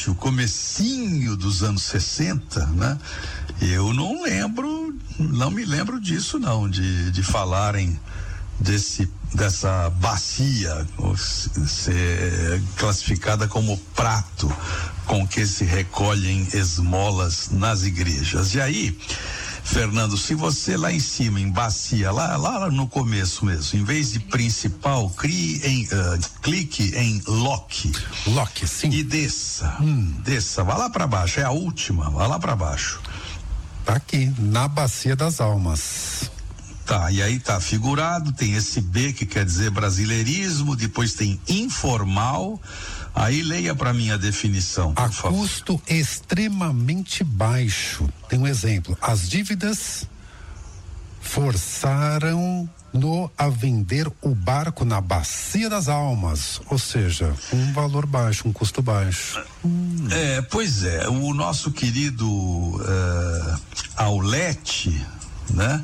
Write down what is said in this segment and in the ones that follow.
início, comecinho dos anos 60, né? Eu não me lembro disso não, de falarem dessa bacia ser classificada como prato com que se recolhem esmolas nas igrejas. E aí, Fernando, se você lá em cima, em bacia, lá no começo mesmo, em vez de principal, clique em lock. Lock, sim. E desça, vá lá para baixo, é a última, vá lá para baixo. Tá aqui, na Bacia das Almas. Tá, e aí tá figurado, tem esse B que quer dizer brasileirismo, depois tem informal, aí leia para mim a definição, por favor. Custo extremamente baixo. Tem um exemplo, as dívidas forçaram-no a vender o barco na Bacia das Almas, ou seja, um valor baixo, um custo baixo. Pois é, o nosso querido Aulete, né?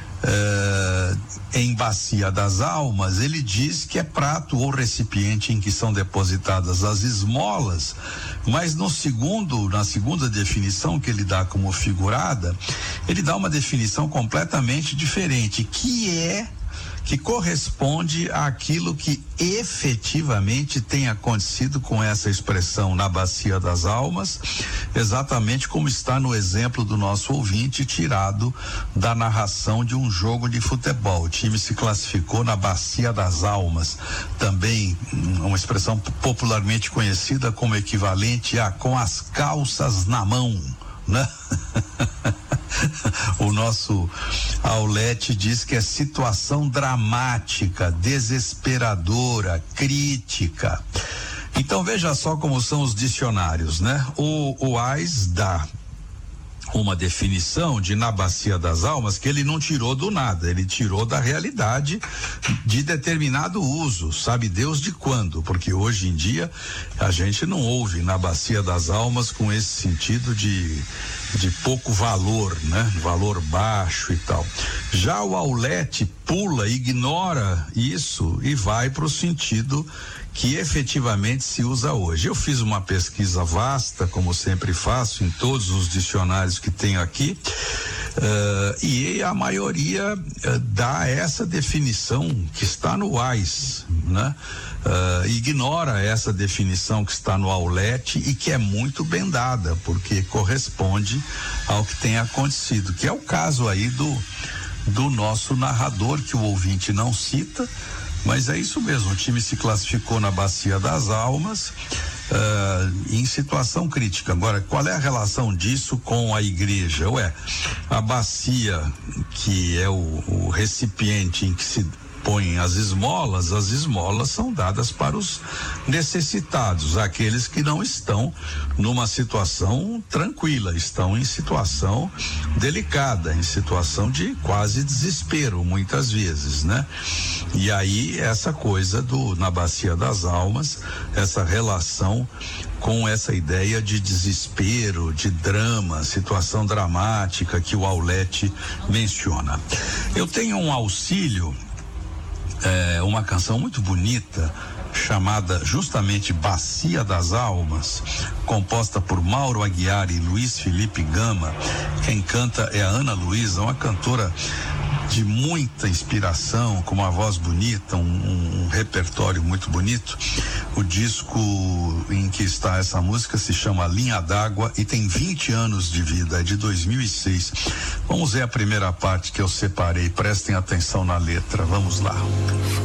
Em Bacia das Almas, ele diz que é prato ou recipiente em que são depositadas as esmolas, mas na segunda definição que ele dá como figurada, ele dá uma definição completamente diferente, que corresponde àquilo que efetivamente tem acontecido com essa expressão na Bacia das Almas, exatamente como está no exemplo do nosso ouvinte, tirado da narração de um jogo de futebol. O time se classificou na Bacia das Almas, também uma expressão popularmente conhecida como equivalente a com as calças na mão, né? O nosso Aulete diz que é situação dramática, desesperadora, crítica. Então veja só como são os dicionários, né? O AIS dá uma definição de na Bacia das Almas que ele não tirou do nada, ele tirou da realidade de determinado uso, sabe Deus de quando, porque hoje em dia a gente não ouve na Bacia das Almas com esse sentido de pouco valor, né? Valor baixo e tal. Já o Aulete pula, ignora isso e vai para o sentido que efetivamente se usa hoje. Eu fiz uma pesquisa vasta, como sempre faço, em todos os dicionários que tenho aqui, e a maioria dá essa definição que está no AIS, né? Ignora essa definição que está no Aulete e que é muito bem dada, porque corresponde ao que tem acontecido, que é o caso aí do nosso narrador, que o ouvinte não cita, mas é isso mesmo, o time se classificou na Bacia das Almas em situação crítica. Agora, qual é a relação disso com a igreja? A bacia, que é o recipiente em que se põem as esmolas são dadas para os necessitados, aqueles que não estão numa situação tranquila, estão em situação delicada, em situação de quase desespero, muitas vezes, né? E aí essa coisa na Bacia das Almas, essa relação com essa ideia de desespero, de drama, situação dramática que o Aulete menciona. Eu tenho um auxílio, uma canção muito bonita chamada justamente Bacia das Almas, composta por Mauro Aguiar e Luiz Felipe Gama. Quem canta é a Ana Luísa, uma cantora de muita inspiração, com uma voz bonita, um repertório muito bonito. O disco em que está essa música se chama Linha d'Água e tem 20 anos de vida, é de 2006. Vamos ver a primeira parte que eu separei, prestem atenção na letra, vamos lá.